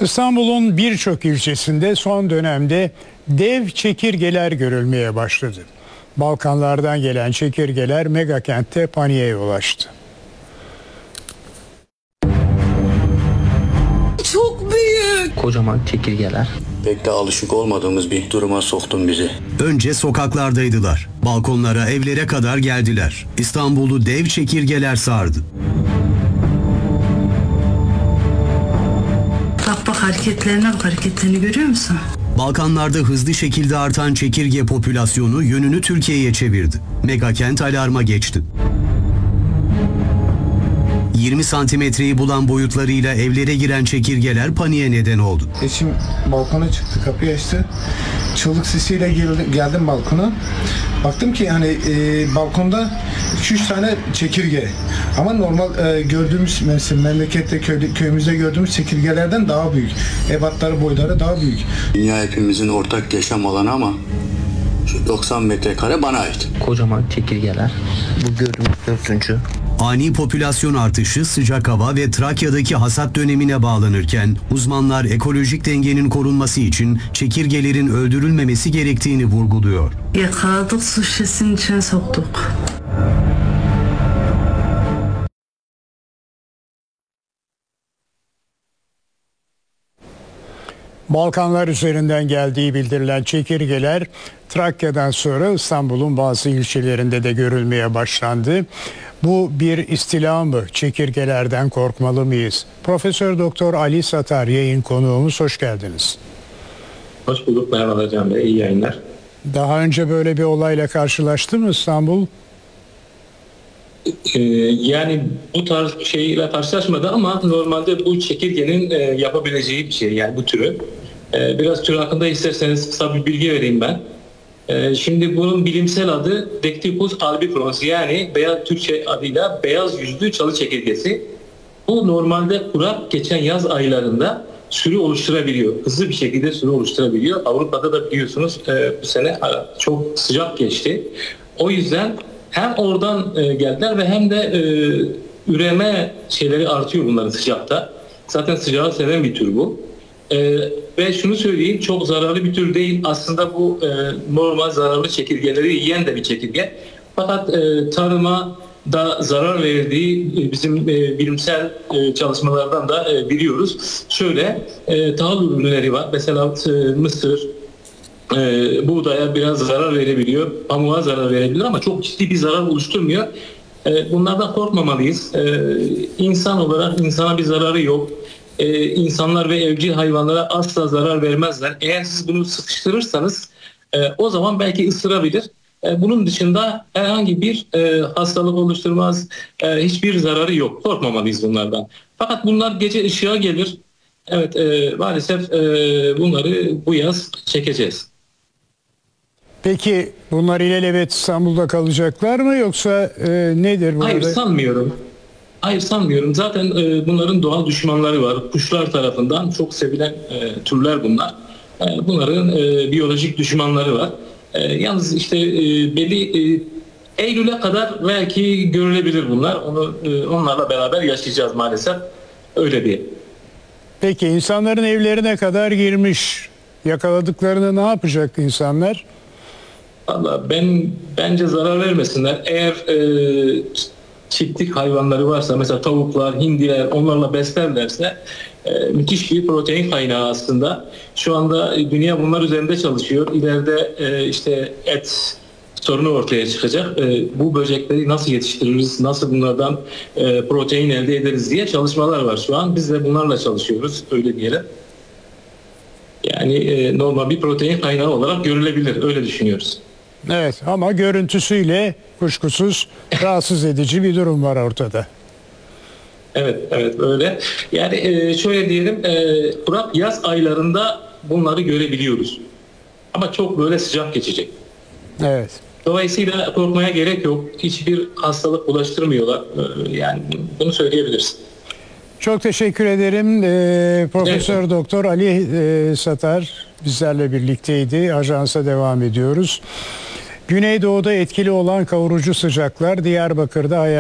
İstanbul'un birçok ilçesinde son dönemde dev çekirgeler görülmeye başladı. Balkanlardan gelen çekirgeler megakentte paniğe yol açtı. Çok büyük. Kocaman çekirgeler. Pek de alışık olmadığımız bir duruma soktun bizi. Önce sokaklardaydılar. Balkonlara, evlere kadar geldiler. İstanbul'u dev çekirgeler sardı. Bak hareketlerine bak, hareketlerini görüyor musun? Balkanlarda hızlı şekilde artan çekirge popülasyonu yönünü Türkiye'ye çevirdi. Megakent alarma geçti. 20 santimetreyi bulan boyutlarıyla evlere giren çekirgeler paniğe neden oldu. Eşim balkona çıktı, kapıyı açtı. Çığlık sesiyle geldim balkona. Baktım ki balkonda 2-3 tane çekirge. Ama normal gördüğümüz memlekette, köyümüzde gördüğümüz çekirgelerden daha büyük. Ebatları, boyları daha büyük. Dünya hepimizin ortak yaşam alanı ama şu 90 metrekare bana ait. Kocaman çekirgeler. Bu gördüğümüz 4. Ani popülasyon artışı sıcak hava ve Trakya'daki hasat dönemine bağlanırken uzmanlar ekolojik dengenin korunması için çekirgelerin öldürülmemesi gerektiğini vurguluyor. Yakaladık, su şişesinin içine soktuk. Balkanlar üzerinden geldiği bildirilen çekirgeler Trakya'dan sonra İstanbul'un bazı ilçelerinde de görülmeye başlandı. Bu bir istila mı? Çekirgelerden korkmalı mıyız? Profesör Doktor Ali Satar yayın konuğumuz, hoş geldiniz. Hoş bulduk. Merhaba Can Bey. İyi yayınlar. Daha önce böyle bir olayla karşılaştı mı İstanbul? Yani bu tarz bir şeyle karşılaşmadı ama normalde bu çekirgenin yapabileceği bir şey, yani bu türü. Biraz tür hakkında isterseniz kısa bir bilgi vereyim ben. Şimdi bunun bilimsel adı Decticus albicans, yani Türkçe adıyla beyaz yüzlü çalı çekirgesi. Bu normalde kurak geçen yaz aylarında sürü oluşturabiliyor. Hızlı bir şekilde sürü oluşturabiliyor. Avrupa'da da biliyorsunuz bu sene çok sıcak geçti. O yüzden hem oradan geldiler ve hem de üreme şeyleri artıyor bunların sıcakta. Zaten sıcağı seven bir tür bu. Ve şunu söyleyeyim, çok zararlı bir tür değil. Aslında bu normal zararlı çekirgeleri yiyen de bir çekirge. Fakat tarıma da zarar verdiği bizim bilimsel çalışmalardan da biliyoruz. Şöyle tahıl ürünleri var. Mesela mısır, buğdaya biraz zarar verebiliyor, pamuğa zarar verebilir ama çok ciddi bir zarar oluşturmuyor. Bunlardan korkmamalıyız. İnsan olarak insana bir zararı yok. İnsanlar ve evcil hayvanlara asla zarar vermezler. Eğer siz bunu sıkıştırırsanız o zaman belki ısırabilir. Bunun dışında herhangi bir hastalık oluşturmaz, hiçbir zararı yok. Korkmamalıyız bunlardan. Fakat bunlar gece ışığa gelir. Evet, maalesef bunları bu yaz çekeceğiz. Peki bunlar ilelebet İstanbul'da kalacaklar mı, yoksa nedir bu? Hayır, sanmıyorum. Hayır, sanmıyorum. Zaten bunların doğal düşmanları var. Kuşlar tarafından çok sevilen türler bunlar. Bunların biyolojik düşmanları var. Yalnız işte belli Eylül'e kadar belki görülebilir bunlar. Onlarla beraber yaşayacağız maalesef. Öyle bir. Peki insanların evlerine kadar girmiş. Yakaladıklarını ne yapacak insanlar? Vallahi bence zarar vermesinler. Eğer çiftlik hayvanları varsa, mesela tavuklar, hindiler, onlarla beslerlerse müthiş bir protein kaynağı aslında. Şu anda dünya bunlar üzerinde çalışıyor. İleride işte et sorunu ortaya çıkacak. Bu böcekleri nasıl yetiştiririz, nasıl bunlardan protein elde ederiz diye çalışmalar var şu an. Biz de bunlarla çalışıyoruz, öyle diyelim. Yani normal bir protein kaynağı olarak görülebilir, öyle düşünüyoruz. Evet, ama görüntüsüyle kuşkusuz rahatsız edici bir durum var ortada. Evet öyle. Yani şöyle diyelim, kurak yaz aylarında bunları görebiliyoruz. Ama çok böyle sıcak geçecek. Evet. Dolayısıyla korkmaya gerek yok. Hiçbir hastalık bulaştırmıyorlar. Yani bunu söyleyebiliriz. Çok teşekkür ederim. Profesör Doktor Ali Satar bizlerle birlikteydi. Ajansa devam ediyoruz. Güneydoğu'da etkili olan kavurucu sıcaklar Diyarbakır'da